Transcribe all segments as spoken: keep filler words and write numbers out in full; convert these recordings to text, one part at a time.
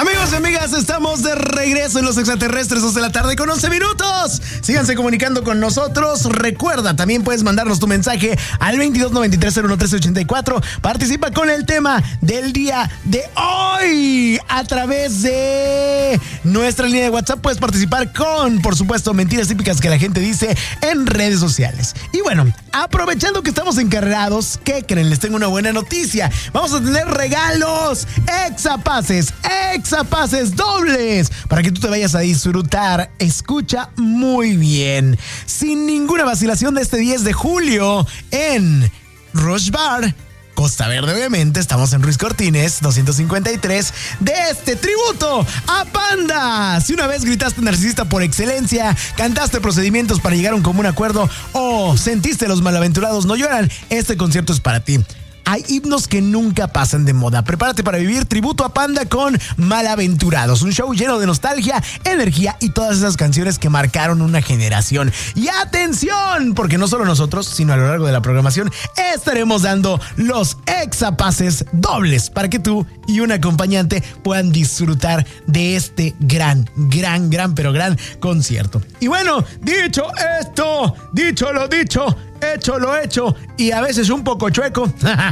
Amigos y amigas, estamos de regreso en Los Extraterrestres, dos de la tarde con once minutos. Síganse comunicando con nosotros. Recuerda, también puedes mandarnos tu mensaje al veintidós noventa y tres cero uno trece ochenta y cuatro. Participa con el tema del día de hoy a través de nuestra línea de WhatsApp. Puedes participar con, por supuesto, mentiras típicas que la gente dice en redes sociales. Y bueno, aprovechando que estamos encargados, ¿qué creen? Les tengo una buena noticia. Vamos a tener regalos, exapases, exapases dobles para que tú te vayas a disfrutar. Escucha muy bien. Sin ninguna vacilación, de este diez de julio en Rush Bar, Costa Verde, obviamente, estamos en Ruiz Cortines doscientos cincuenta y tres, de este tributo a Panda. Si una vez gritaste narcisista por excelencia, cantaste procedimientos para llegar a un común acuerdo o sentiste los malaventurados no lloran, este concierto es para ti. Hay himnos que nunca pasan de moda. Prepárate para vivir tributo a Panda con Malaventurados, un show lleno de nostalgia, energía y todas esas canciones que marcaron una generación. Y atención, porque no solo nosotros, sino a lo largo de la programación estaremos dando los exapases dobles para que tú y un acompañante puedan disfrutar de este gran, gran, gran, pero gran concierto. Y bueno, dicho esto, dicho lo dicho, hecho lo hecho y a veces un poco chueco,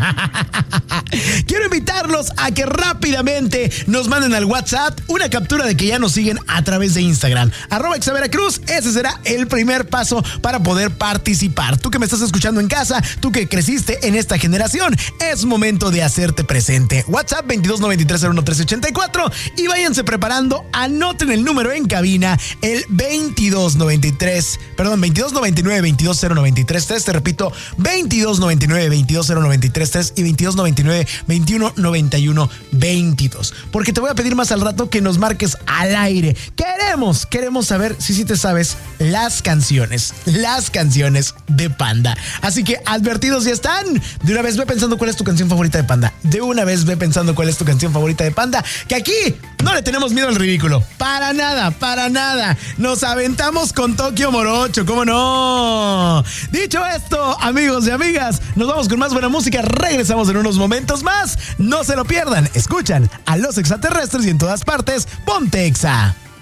quiero invitarlos a que rápidamente nos manden al WhatsApp una captura de que ya nos siguen a través de Instagram, arroba exaveracruz. Ese será el primer paso para poder participar. Tú que me estás escuchando en casa, tú que creciste en esta generación, es momento de hacerte presente. WhatsApp veintidós noventa y tres cero uno trece ochenta y cuatro y váyanse preparando. Anoten el número en cabina, el veintidós noventa y tres, perdón, veintidós noventa y nueve veintidós cero noventa y tres tres. Te repito, veintidós noventa y nueve veintidós cero noventa y tres tres y veintidós noventa y nueve veintiuno noventa y uno veintidós. Porque te voy a pedir más al rato que nos marques al aire. Queremos, queremos saber si sí te sabes las canciones, las canciones de Panda. Así que advertidos ya están. De una vez ve pensando cuál es tu canción favorita de Panda. De una vez ve pensando cuál es tu canción favorita de Panda. Que aquí no le tenemos miedo al ridículo. Para nada, para nada. Nos aventamos con Tokio Morocho, ¿cómo no? Dicho esto, amigos y amigas, nos vamos con más buena música. Regresamos en unos momentos más. No se lo pierdan. Escuchan a Los Extraterrestres y en todas partes, ponte Exa.